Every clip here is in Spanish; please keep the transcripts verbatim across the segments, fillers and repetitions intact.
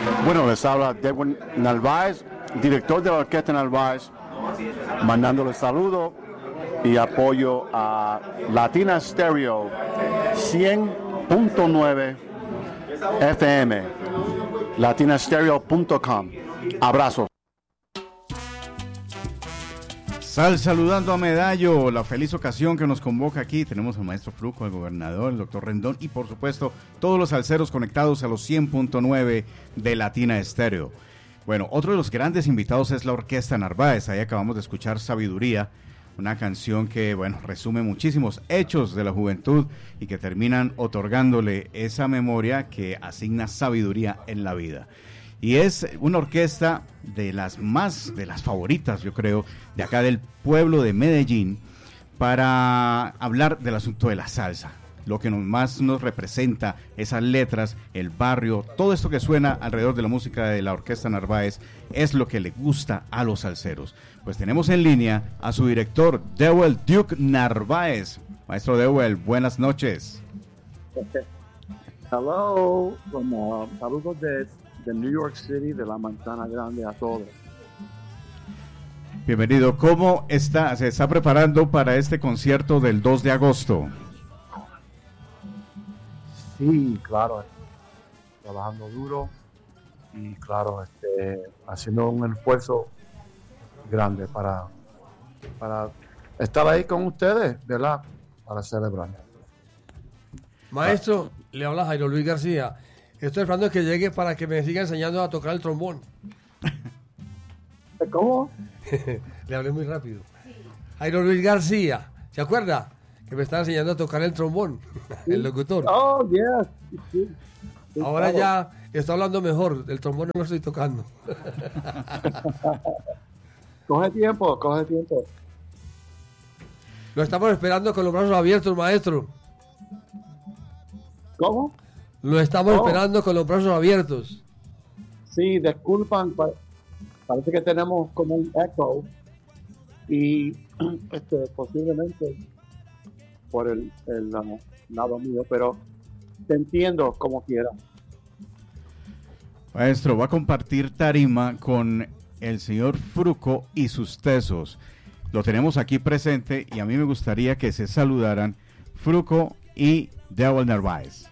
Bueno, les habla Edwin Narváez, director de la Orquesta Narváez, mandándole saludo y apoyo a Latina Stereo cien punto nueve F M, latina stereo punto com. Abrazos. Sal saludando a Medallo, la feliz ocasión que nos convoca aquí. Tenemos al maestro Fruco, al gobernador, el doctor Rendón y por supuesto todos los salseros conectados a los cien punto nueve de Latina Estéreo. Bueno, otro de los grandes invitados es la Orquesta Narváez. Ahí acabamos de escuchar Sabiduría, una canción que, bueno, resume muchísimos hechos de la juventud y que terminan otorgándole esa memoria que asigna sabiduría en la vida. Y es una orquesta de las más, de las favoritas, yo creo, de acá del pueblo de Medellín, para hablar del asunto de la salsa. Lo que nos, más nos representa, esas letras, el barrio, todo esto que suena alrededor de la música de la Orquesta Narváez, es lo que le gusta a los salseros. Pues tenemos en línea a su director, Dewell Duke Narváez. Maestro Dewell, buenas noches. Hello, como saludos de... de New York City, de la Manzana Grande a todos. Bienvenido. ¿Cómo está? ¿Se está preparando para este concierto del dos de agosto? Sí, claro, trabajando duro y claro, este, haciendo un esfuerzo grande para, para estar ahí con ustedes, ¿verdad? Para celebrar. Maestro, ah. le habla Jairo Luis García. Estoy esperando que llegue para que me siga enseñando a tocar el trombón. ¿Cómo? Le hablé muy rápido. Jairo Luis García, ¿se acuerda? Que me está enseñando a tocar el trombón, sí. El locutor. Oh, yes. Sí. Sí, ahora claro. Ya está hablando mejor, el trombón no lo estoy tocando. Coge tiempo, coge tiempo. Lo estamos esperando con los brazos abiertos, maestro. ¿Cómo? Lo estamos oh. esperando con los brazos abiertos. Sí, disculpan, parece que tenemos como un eco y este, posiblemente por el, el uh, lado mío, pero te entiendo como quiera. Maestro, va a compartir tarima con el señor Fruco y sus tesos. Lo tenemos aquí presente y a mí me gustaría que se saludaran Fruco y Dewell Narváez.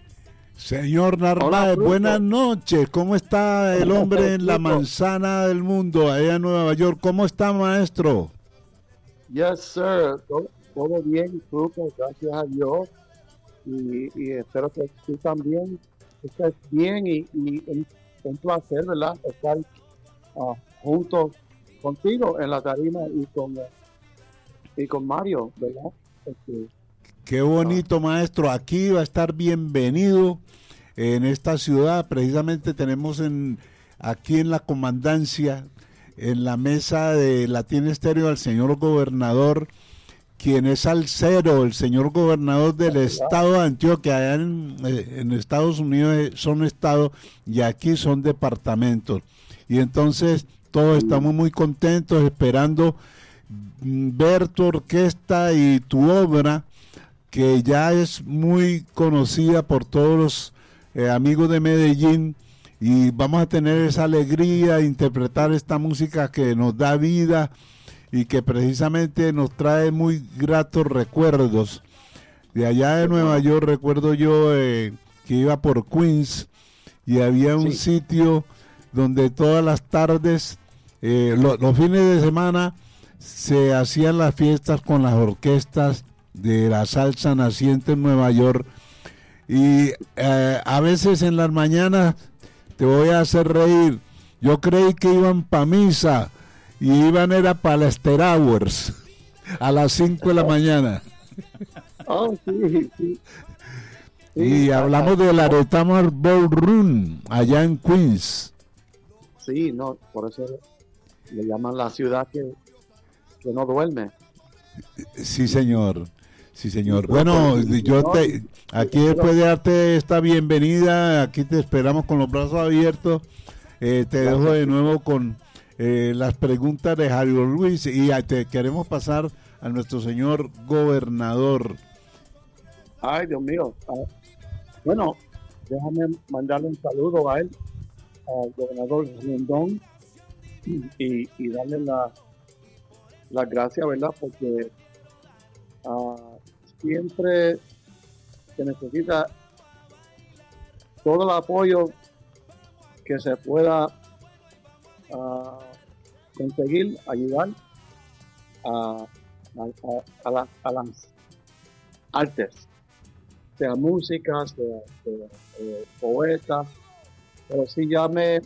Señor Narváez, Hola, buenas noches. ¿Cómo está el hombre en la manzana del mundo, allá en Nueva York? ¿Cómo está, maestro? Yes, sir. Todo, todo bien, Fruco, gracias a Dios. Y, y espero que tú también estés bien. Y, y es un placer, ¿verdad? Estar uh, juntos contigo en la tarima y con, uh, y con Mario, ¿verdad? Este, Qué bonito, maestro. Aquí va a estar bienvenido en esta ciudad. Precisamente tenemos en aquí en la comandancia, en la mesa de Latina Estéreo, al señor gobernador, quien es salsero, el señor gobernador del estado de Antioquia. Allá en, en Estados Unidos son estados y aquí son departamentos. Y entonces todos estamos muy contentos esperando ver tu orquesta y tu obra, que ya es muy conocida por todos los eh, amigos de Medellín, y vamos a tener esa alegría de interpretar esta música que nos da vida y que precisamente nos trae muy gratos recuerdos. De allá de Nueva York recuerdo yo eh, que iba por Queens y había un sí. sitio donde todas las tardes, eh, lo, los fines de semana, se hacían las fiestas con las orquestas de la salsa naciente en Nueva York, y eh, a veces en las mañanas, te voy a hacer reír, yo creí que iban para misa y iban era para las after hours a las cinco de la mañana. Oh, sí, sí. Y hablamos de la Retamar Ballroom allá en Queens. Sí, no, por eso le llaman la ciudad que, que no duerme. Sí, señor. Sí, señor. Bueno, yo te, aquí después de darte esta bienvenida, aquí te esperamos con los brazos abiertos. Eh, te dejo de nuevo con eh, las preguntas de Jairo Luis y te queremos pasar a nuestro señor gobernador. Ay, Dios mío. Bueno, déjame mandarle un saludo a él al gobernador Rendón y, y darle la, las gracias, ¿verdad? Porque uh, siempre se necesita todo el apoyo que se pueda uh, conseguir, ayudar a, a, a, la, a las artes, sea música, sea, sea eh, poeta, pero sí ya me,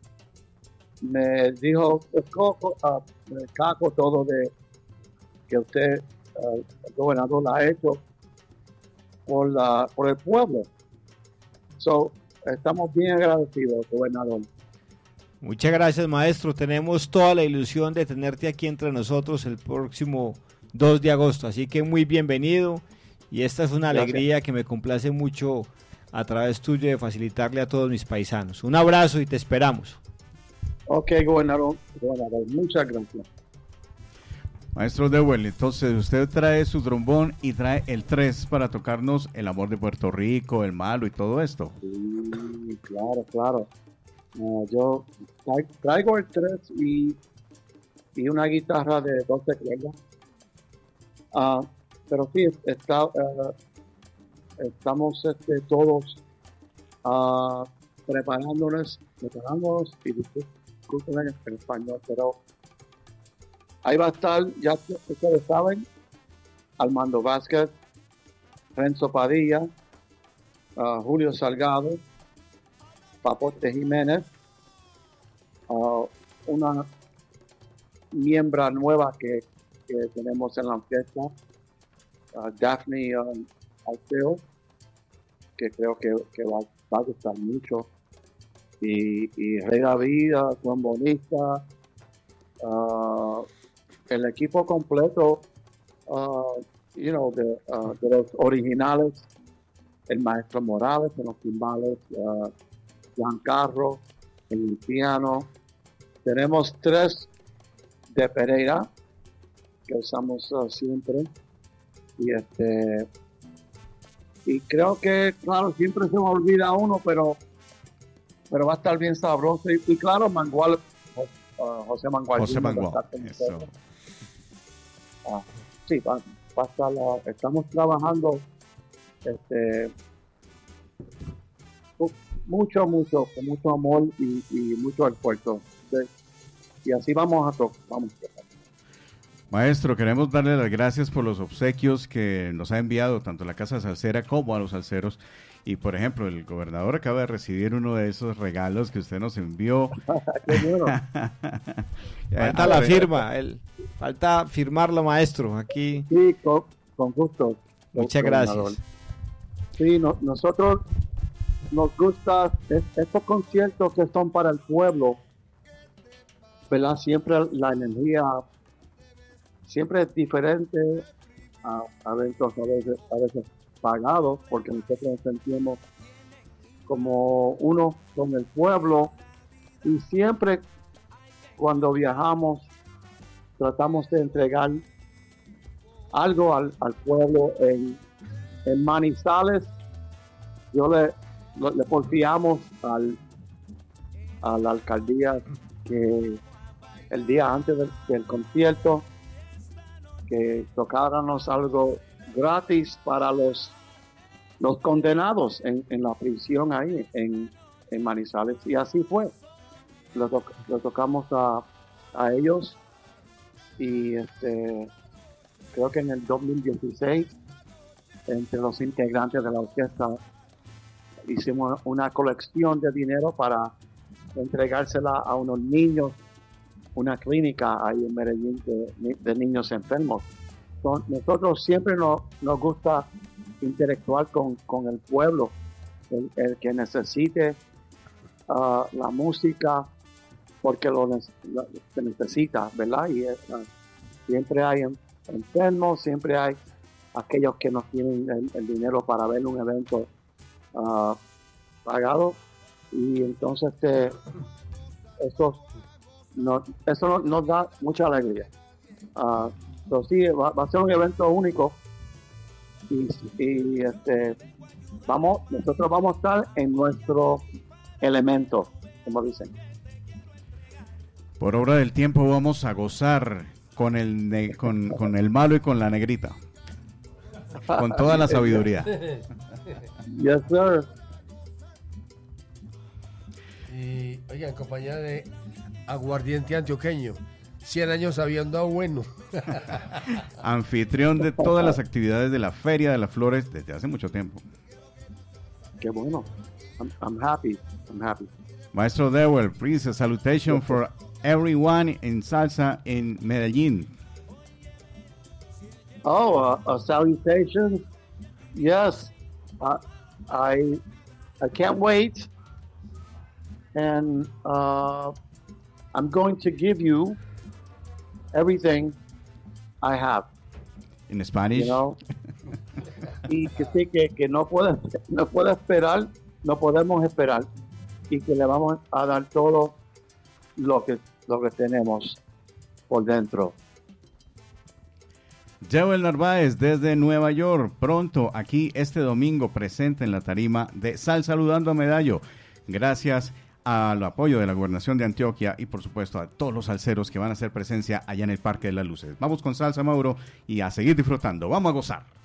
me dijo el coco, uh, el caco todo de que usted, uh, el gobernador, la ha hecho por, la, por el pueblo. So, estamos bien agradecidos, gobernador. Muchas gracias, maestro. Tenemos toda la ilusión de tenerte aquí entre nosotros el próximo dos de agosto, así que muy bienvenido, y esta es una Gracias. Alegría que me complace mucho a través tuyo de facilitarle a todos mis paisanos. Un abrazo y te esperamos. Ok, gobernador, gobernador, muchas gracias. Maestro Dewell, entonces usted trae su trombón y trae el tres para tocarnos El amor de Puerto Rico, El malo y todo esto. Sí, claro, claro. Uh, yo tra- traigo el tres y, y una guitarra de doce cuerdas. Uh, pero sí, está, uh, estamos este, todos uh, preparándonos, preparándonos y disculpen en español, pero ahí va a estar, ya ustedes saben, Armando Vázquez, Renzo Padilla, uh, Julio Salgado, Papote Jiménez, uh, una miembro nueva que, que tenemos en la orquesta, uh, Daphne um, Alceo, que creo que, que va, va a gustar mucho, y, y Rey David, uh, Juan Bonista, uh, el equipo completo, uh, you know, de, uh, de los originales, el maestro Morales en los timbales, uh, Giancarlo en el piano. Tenemos tres de Pereira que usamos uh, siempre, y este y creo que claro siempre se me olvida uno, pero pero va a estar bien sabroso, y, y claro Mangual, uh, José Mangual José Mangual, eso. Ah, sí, va, va a estar uh, estamos trabajando este mucho, mucho, con mucho amor y, y mucho esfuerzo. ¿Sí? Y así vamos a tocar. Vamos a tocar. Maestro, queremos darle las gracias por los obsequios que nos ha enviado tanto la Casa Salsera como a los salseros. Y, por ejemplo, el gobernador acaba de recibir uno de esos regalos que usted nos envió. Qué bueno. Falta la firma, el, falta firmarlo, maestro, aquí. Sí, con, con gusto. Muchas gobernador. gracias. Sí, no, nosotros nos gusta es, estos conciertos que son para el pueblo, ¿verdad? Siempre la energía siempre es diferente a, a eventos a veces, a veces pagados, porque nosotros nos sentimos como uno con el pueblo, y siempre cuando viajamos tratamos de entregar algo al, al pueblo. En, en Manizales yo le, le porfiamos al, a la alcaldía que el día antes del, del concierto que tocáramos algo gratis para los los condenados en, en la prisión ahí en, en Manizales, y así fue. Lo, to, lo tocamos a, a ellos, y este creo que en el dos mil dieciséis entre los integrantes de la orquesta hicimos una colección de dinero para entregársela a unos niños, una clínica ahí en Medellín de, de niños enfermos. Entonces, nosotros siempre nos, nos gusta interactuar con, con el pueblo, el, el que necesite uh, la música, porque lo, lo se necesita, ¿verdad? Y uh, siempre hay enfermos, siempre hay aquellos que no tienen el, el dinero para ver un evento uh, pagado, y entonces este, eso, no, eso nos, nos da mucha alegría. Uh, entonces sí, va, va a ser un evento único, y, y este, vamos, nosotros vamos a estar en nuestro elemento, como dicen. Por obra del tiempo vamos a gozar con el, ne- con, con el malo y con la negrita. Con toda la sabiduría. Yes, sir. Y, oiga, en compañía de aguardiente antioqueño, cien años sabiendo bueno. Anfitrión de todas las actividades de la Feria de las Flores desde hace mucho tiempo. Qué bueno. I'm, I'm happy. I'm happy. Maestro Dewell, please, a salutation for everyone in salsa in Medellín. Oh, uh, a salutation. Yes. Uh, I I can't wait. And uh, I'm going to give you everything I have. In Spanish. You know? Y que sí, que, que no puede, no puede esperar, no podemos esperar. Y que le vamos a dar todo lo que, lo que tenemos por dentro. Dewell Narváez desde Nueva York, pronto aquí este domingo presente en la tarima de Sal Saludando a Medallo. Gracias al apoyo de la Gobernación de Antioquia y por supuesto a todos los salseros que van a hacer presencia allá en el Parque de las Luces. Vamos con salsa, Mauro, y a seguir disfrutando. Vamos a gozar.